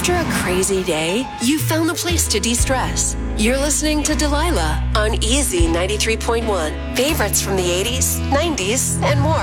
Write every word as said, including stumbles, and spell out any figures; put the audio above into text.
After a crazy day, you found the place to de-stress. You're listening to Delilah on Easy ninety-three point one. Favorites from the eighties, nineties, and more.